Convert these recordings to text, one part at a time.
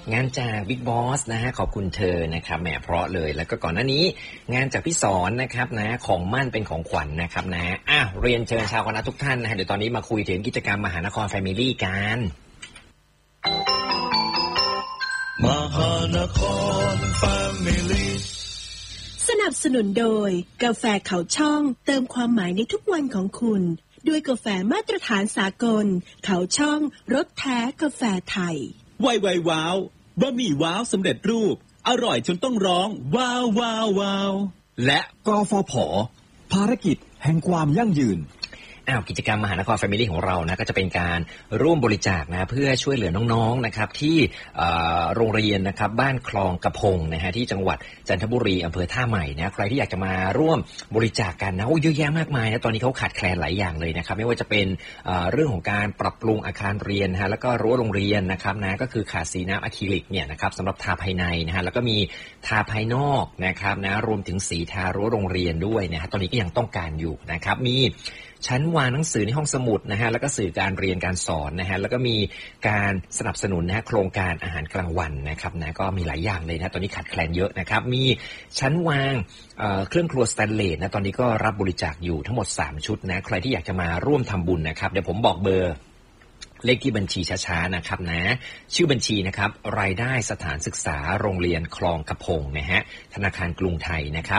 งานจากบิ๊กบอสนะฮะขอบคุณเธอนะครับแหมเพราะเลยแล้วก็ก่อนหน้านี้งานจากพี่สอนนะครับนะของมั่นเป็นของขวัญ นะครับนะเรียนเชิญชาวคณะทุกท่านนะฮะเดี๋ยวตอนนี้มาคุยถึงกิจกรรมมหานครแฟมิลี่กันมหานครแฟมิลี่สนับสนุนโดยกาแฟเขาช่องเติมความหมายในทุกวันของคุณด้วยกาแฟมาตรฐานสากลเขาช่องรสแท้กาแฟไทยไวว้าวบะหมี่ว้าวสำเร็จรูปอร่อยจนต้องร้องว้าวว้าวว้าวและกฟผ.ภารกิจแห่งความยั่งยืนกิจกรรมมหานครแฟมิลี่ของเรานะก็จะเป็นการร่วมบริจาคนะเพื่อช่วยเหลือน้องๆนะครับที่โรงเรียนนะครับบ้านคลองกระพงนะฮะที่จังหวัดจันทบุรีอำเภอท่าใหม่นะใครที่อยากจะมาร่วมบริจาคกันนะเยอะแยะมากมายนะตอนนี้เขาขาดแคลนหลายอย่างเลยนะครับไม่ว่าจะเป็นเรื่องของการปรับปรุงอาคารเรียนนะฮะแล้วก็รั้วโรงเรียนนะครับนะก็คือขาดสีน้ำอะคริลิกเนี่ยนะครับสำหรับทาภายในนะฮะแล้วก็มีทาภายนอกนะครับนะรวมถึงสีทารั้วโรงเรียนด้วยนะฮะตอนนี้ก็ยังต้องการอยู่นะครับมีชั้นวางหนังสือในห้องสมุดนะฮะแล้วก็สื่อการเรียนการสอนนะฮะแล้วก็มีการสนับสนุนนะฮะโครงการอาหารกลางวันนะครับนะก็มีหลายอย่างเลยนะตอนนี้ขาดแคลนเยอะนะครับมีชั้นวางเครื่องครัวสแตนเลสนะตอนนี้ก็รับบริจาคอยู่ทั้งหมด3ชุดนะใครที่อยากจะมาร่วมทำบุญนะครับเดี๋ยวผมบอกเบอร์เลขที่บัญชีช้าๆนะครับนะชื่อบัญชีนะครับรายได้สถานศึกษาโรงเรียนคลองกระพงนะฮะธนาคารกรุงไทยนะครับ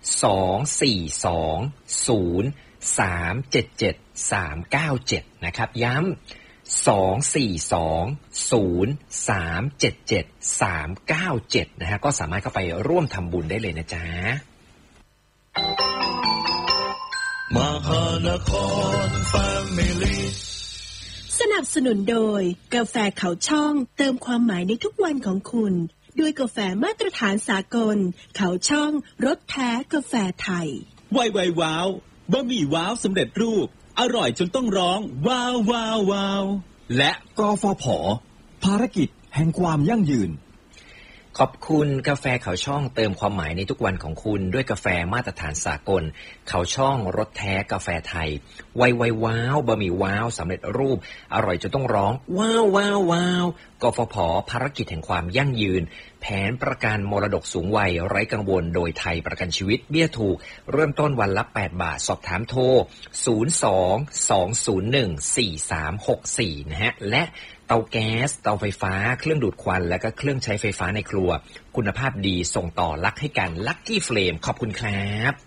2420377397นะครับย้ำ2420377397นะฮะก็สามารถเข้าไปร่วมทำบุญได้เลยนะจ๊ะมหานครแฟมิลี่สนับสนุนโดยกาแฟเขาช่องเติมความหมายในทุกวันของคุณด้วยกาแฟมาตรฐานสากลเขาช่องรสแท้กาแฟไทยไวว้าวบะหมี่ว้าวสำเร็จรูปอร่อยจนต้องร้องว้าวว้าวว้าวและกฟผ.ภารกิจแห่งความยั่งยืนขอบคุณกาแฟเขาช่องเติมความหมายในทุกวันของคุณด้วยกาแฟมาตรฐานสากลเขาช่องรสแท้กาแฟไทยไวว้าวบะหมี่ว้าวสำเร็จรูปอร่อยจนต้องร้องว้าวว้าวว้าวกฟผ.ภารกิจแห่งความยั่งยืนแผนประกันมรดกสูงวัยไร้กังวลโดยไทยประกันชีวิตเบี้ยถูกเริ่มต้นวันละ8 บาทสอบถามโทร02-201-4364นะฮะและเตาแก๊สเตาไฟฟ้าเครื่องดูดควันและก็เครื่องใช้ไฟฟ้าในครัวคุณภาพดีส่งต่อรักให้กันลัคกี้เฟลมขอบคุณครับ